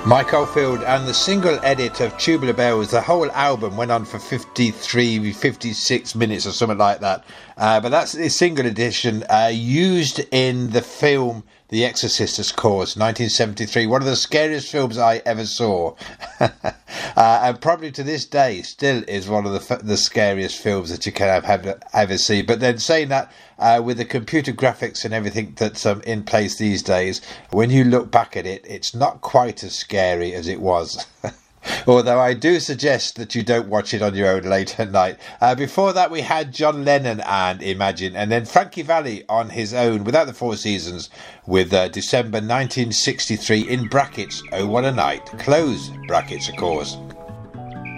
Mike Oldfield, and the single edit of Tubular Bells, the whole album went on for 53, 56 minutes or something like that. But that's the single edition used in the film The Exorcist, of course, 1973. One of the scariest films I ever saw. And probably to this day still is one of the scariest films that you can have ever see. But then saying that, with the computer graphics and everything that's in place these days, when you look back at it, it's not quite as scary as it was. Although I do suggest that you don't watch it on your own late at night. Before that, we had John Lennon and Imagine, and then Frankie Valli on his own, without the Four Seasons, with December 1963 in brackets, Oh What a Night, close brackets, of course.